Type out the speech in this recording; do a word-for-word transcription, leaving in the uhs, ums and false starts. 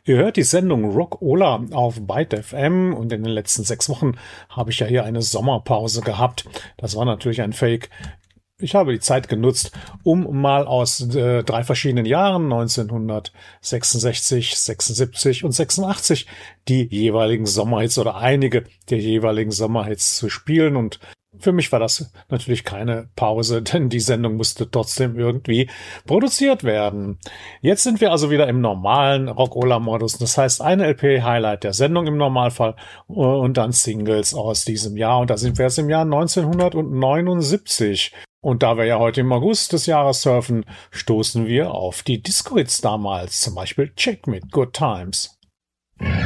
Ihr hört die Sendung Rock'ola auf Byte F M und in den letzten sechs Wochen habe ich ja hier eine Sommerpause gehabt. Das war natürlich ein Fake. Ich habe die Zeit genutzt, um mal aus äh, drei verschiedenen Jahren, neunzehnhundertsechsundsechzig, sechsundsiebzig und sechsundachtzig, die jeweiligen Sommerhits oder einige der jeweiligen Sommerhits zu spielen. Und für mich war das natürlich keine Pause, denn die Sendung musste trotzdem irgendwie produziert werden. Jetzt sind wir also wieder im normalen Rock'ola-Modus. Das heißt, eine L P-Highlight der Sendung im Normalfall und dann Singles aus diesem Jahr. Und da sind wir jetzt im Jahr neunzehnhundertneunundsiebzig. Und da wir ja heute im August des Jahres surfen, stoßen wir auf die Disco-Hits damals. Zum Beispiel Chick mit Good Times.